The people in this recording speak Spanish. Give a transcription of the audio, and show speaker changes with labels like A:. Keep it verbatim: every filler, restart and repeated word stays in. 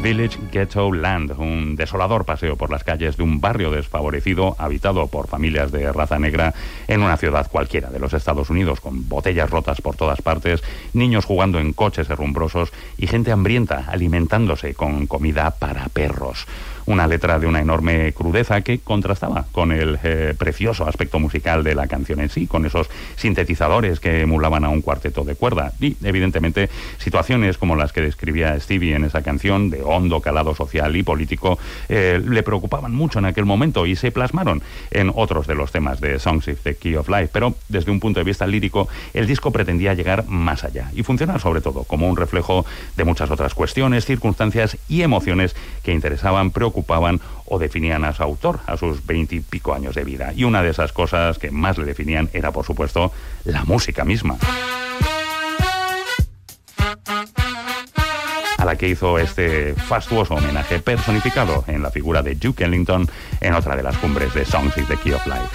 A: Village Ghetto Land, un desolador paseo por las calles de un barrio desfavorecido habitado por familias de raza negra en una ciudad cualquiera de los Estados Unidos, con botellas rotas por todas partes, niños jugando en coches herrumbrosos y gente hambrienta alimentándose con comida para perros. Una letra de una enorme crudeza que contrastaba con el eh, precioso aspecto musical de la canción en sí, con esos sintetizadores que emulaban a un cuarteto de cuerda y, evidentemente, situaciones como las que describía Stevie en esa canción, de hondo calado social y político, eh, le preocupaban mucho en aquel momento y se plasmaron en otros de los temas de Songs of the Key of Life, pero desde un punto de vista lírico, el disco pretendía llegar más allá y funcionar sobre todo como un reflejo de muchas otras cuestiones, circunstancias y emociones que interesaban, preocupaban ocupaban o definían a su autor a sus veintipico años de vida. Y una de esas cosas que más le definían era, por supuesto, la música misma, a la que hizo este fastuoso homenaje personificado en la figura de Duke Ellington en otra de las cumbres de Songs of the Key of Life.